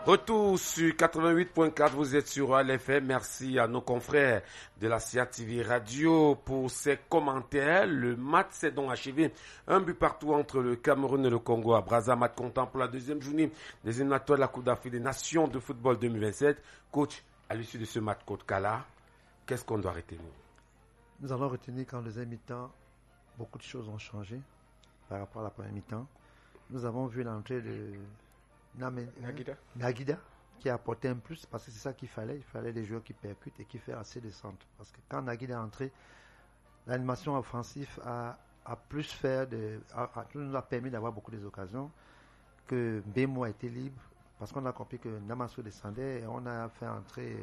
Retour sur 88.4, vous êtes sur LFM. Merci à nos confrères de la CATV Radio pour ces commentaires. Le match s'est donc achevé. Un but partout entre le Cameroun et le Congo à Brazza. Match comptant pour la deuxième journée des éliminatoires de la Coupe d'Afrique des Nations de football 2027. Coach, à l'issue de ce match contre Kala, qu'est-ce qu'on doit retenir? Nous allons retenir qu'en deuxième mi-temps, beaucoup de choses ont changé par rapport à la première mi-temps. Nous avons vu l'entrée de Nagida qui a apporté un plus parce que c'est ça qu'il fallait. Il fallait des joueurs qui percutent et qui font assez de centres. Parce que quand Nagida est entré, l'animation offensive a plus fait nous a permis d'avoir beaucoup d'occasions. Que Bemo a été libre parce qu'on a compris que Namasso descendait et on a fait entrer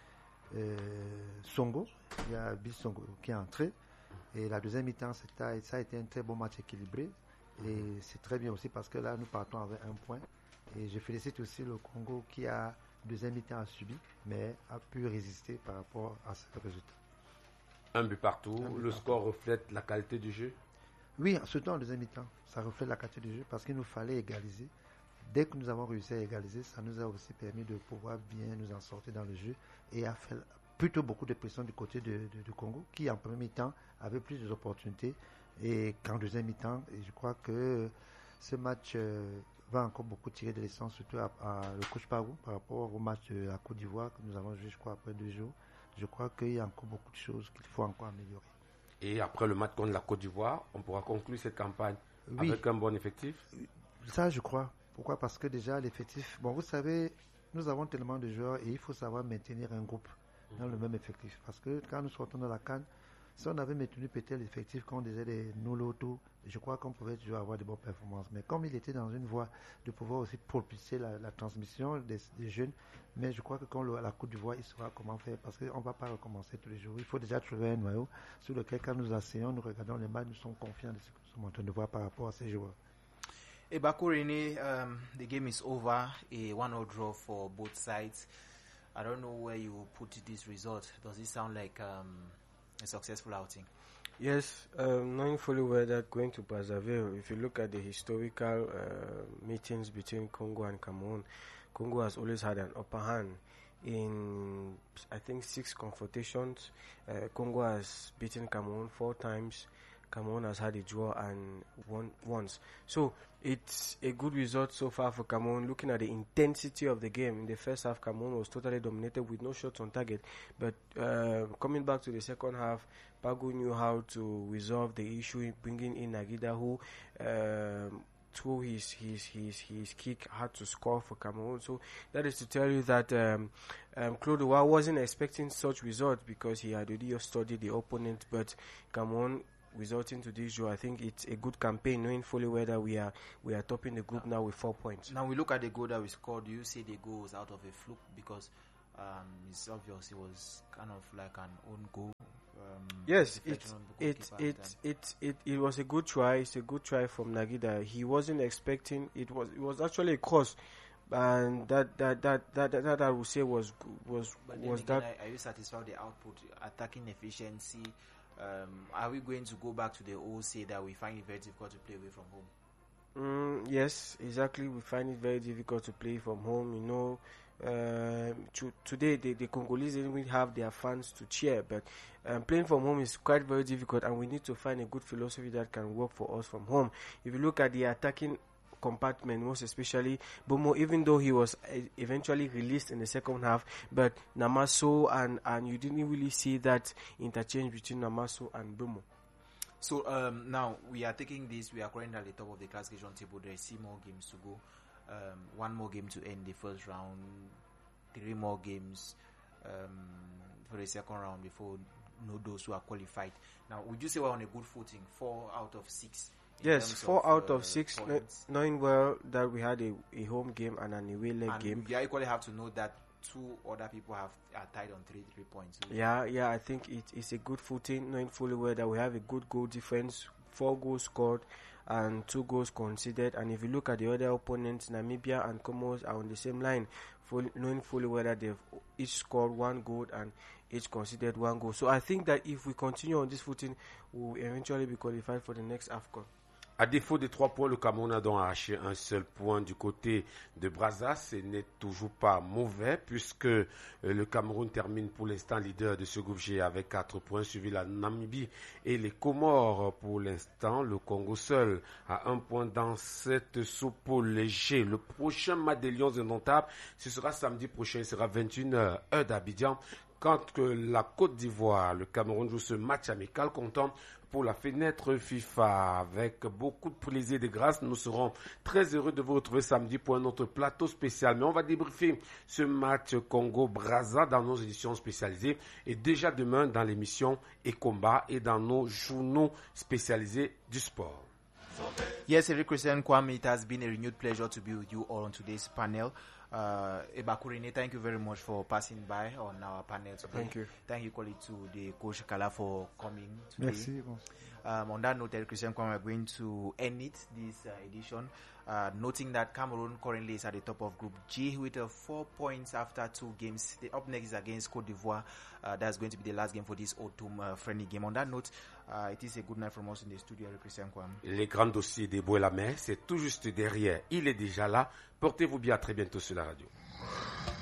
Songo. Il y a Bissongo qui est entré. Et la deuxième mi-temps, ça a été un très bon match équilibré. Et c'est très bien aussi parce que là, nous partons avec un point. Et je félicite aussi le Congo qui a deuxième mi-temps à subi, mais a pu résister par rapport à ce résultat. Un but partout. Le score reflète la qualité du jeu? Oui, surtout en deuxième mi-temps. Ça reflète la qualité du jeu parce qu'il nous fallait égaliser. Dès que nous avons réussi à égaliser, ça nous a aussi permis de pouvoir bien nous en sortir dans le jeu et a fait plutôt beaucoup de pression du côté du Congo qui en premier mi-temps avait plus d'opportunités et qu'en deuxième mi-temps, et je crois que ce match va encore beaucoup tirer de l'essence, surtout à le coach Parou par rapport au match de la Côte d'Ivoire que nous avons joué, je crois, après 2 jours. Je crois qu'il y a encore beaucoup de choses qu'il faut encore améliorer. Et après le match contre la Côte d'Ivoire, on pourra conclure cette campagne avec un bon effectif? Ça, je crois. Pourquoi? Parce que déjà, l'effectif... Bon, vous savez, nous avons tellement de joueurs et il faut savoir maintenir un groupe dans le même effectif. Parce que quand nous sortons de la CAN, si on avait maintenu peut-être l'effectif qu'on disait des Noloto, je crois qu'on pouvait toujours avoir de bonnes performances. Mais comme il était dans une voie de pouvoir aussi propulser la transmission des jeunes, mais je crois que quand la Côte d'Ivoire, il saura comment faire parce qu'on ne va pas recommencer tous les jours. Il faut déjà trouver un noyau sur lequel quand nous asseyons, nous regardons les matchs, nous sommes confiants de ce que nous sommes en train de voir par rapport à ces joueurs. Bakurene, the game is over, a 1-0 draw for both sides. I don't know where you put this result. Does it sound like a successful outing? Yes, knowing fully well that going to Brazzaville, if you look at the historical meetings between Congo and Cameroon, Congo has always had an upper hand. In, I think, 6 confrontations, Congo has beaten Cameroon 4 times. Cameroon has had a draw and won once. So it's a good result so far for Cameroon. Looking at the intensity of the game, in the first half, Cameroon was totally dominated with no shots on target. But coming back to the second half, Pagu knew how to resolve the issue, bringing in Nagida, who through his kick had to score for Cameroon. So that is to tell you that Claude Roy wasn't expecting such results because he had already studied the opponent. But Cameroon, resulting to this draw, I think it's a good campaign, knowing fully well that we are topping the group now with 4 points. Now we look at the goal that we scored. Do you say the goal was out of a fluke? Because it's obvious it was kind of like an own goal. Yes, it was a good try. It's a good try from Nagida. He wasn't expecting it was actually a cross, and that I would say was that. Are you satisfied with the output, attacking efficiency? Are we going to go back to the old say that we find it very difficult to play away from home? Yes, exactly. We find it very difficult to play from home. You know, today the Congolese didn't really have their fans to cheer, but playing from home is quite very difficult, and we need to find a good philosophy that can work for us from home. If you look at the attacking compartment, most especially Bomo, even though he was eventually released in the second half, but Namasso and you didn't really see that interchange between Namasso and Bomo. So now we are taking this, we are currently at the top of the classification table. There are 6 more games to go, 1 more game to end the first round, 3 more games for the second round before those who are qualified. Now, would you say we're on a good footing, 4 out of 6? Yes, 4 out of 6, knowing well that we had a home game and an away leg game. You equally have to know that 2 other people are tied on 3 points. So yeah, I think it's a good footing, knowing fully well that we have a good goal difference, 4 goals scored and 2 goals conceded. And if you look at the other opponents, Namibia and Comoros are on the same line, knowing fully well that they've each scored 1 goal and each conceded 1 goal. So I think that if we continue on this footing, we'll eventually be qualified for the next AFCON. À défaut des 3 points, le Cameroun a donc arraché un seul point du côté de Brazza. Ce n'est toujours pas mauvais puisque le Cameroun termine pour l'instant leader de ce groupe G avec 4 points, suivi la Namibie et les Comores pour l'instant. Le Congo seul a 1 point dans cette soupe léger. Le prochain match des Lions indomptables, ce sera samedi prochain, il sera 21h, heure d'Abidjan. Quand la Côte d'Ivoire, le Cameroun joue ce match amical comptant pour la fenêtre FIFA. Avec beaucoup de plaisir et de grâce, nous serons très heureux de vous retrouver samedi pour un autre plateau spécial. Mais on va débriefer ce match Congo-Brazza dans nos éditions spécialisées et déjà demain dans l'émission et combat et dans nos journaux spécialisés du sport. Yes, Eric Christian Kwame, it has been a renewed pleasure to be with you all on today's panel. Ebakurine, thank you very much for passing by on our panel today. Thank you. Thank you, colleague, to the Coach Kala for coming today. Merci. Bon. On that note, Eric Christian Kwame, we're going to end it this edition, noting that Cameroon currently is at the top of Group G with 4 points after 2 games. Up next is against Côte d'Ivoire. That's going to be the last game for this autumn friendly game. On that note, it is a good night from us in the studio, Eric Christian Kwame. Les grands dossiers des Bois et la mer, c'est tout juste derrière. Il est déjà là. Portez-vous bien, à très bientôt sur la radio.